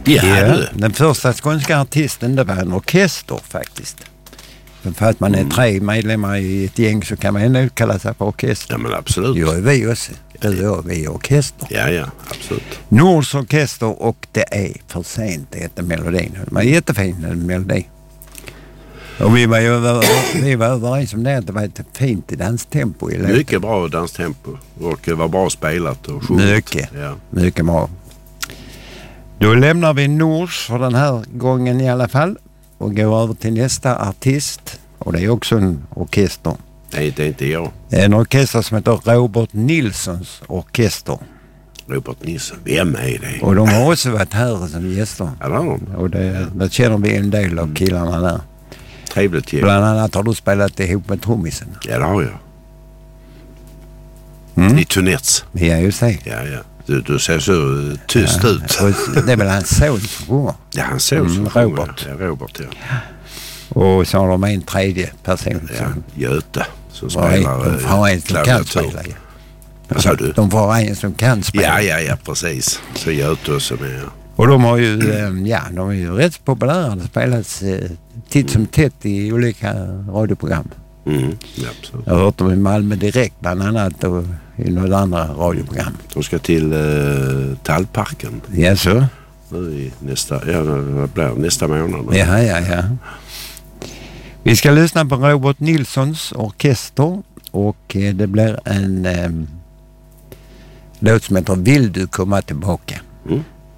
Ja, den första skånska artisten, det var en orkester faktiskt. För att man är 3 medlemmar i ett gäng så kan man ändå kalla sig för orkester. Ja, men absolut. Jo, vi också. Du och vi är orkester. Ja, absolut. Nords orkester och det är för sent, det heter melodin. Det var jättefin melodi. Och vi var överens om det att det var ett fint danstempo i låten. Mycket bra danstempo och det var bra spelat och sjunget. Mycket bra. Då lämnar vi Nords för den här gången i alla fall och går över till nästa artist och det är också en orkester. Nej, det är inte jag. En orkester som heter Robert Nilssons orkester. Robert Nilsson, vem är det? Och de har också varit här som gäster. Ja, det har de. Och det känner vi en del av killarna där. Trevligt ju. Bland annat har du spelat ihop med trummisen. Ja, det har jag. I Tunets. Ja, just det. Ja. Du ser så tyst ut. Det är väl hans son som går. Ja, hans son som Robert. Ja, Robert, ja. Och så har de en tredje person. Ja, Göte. Som spelar en som kan spela. Vad sa du? De får en som kan spela. Ja, precis. Så Göte som är... Och de har ju, de är ju rätt populära. Det spelas titt som tätt i olika radioprogram. Ja, absolut. Jag har hört dem i Malmö direkt bland annat och i några andra radioprogram. De ska till Tallparken. Ja, så. Nu i nästa månad. Ja. Vi ska lyssna på Robert Nilssons orkester och det blir en låt som heter Vill du komma tillbaka?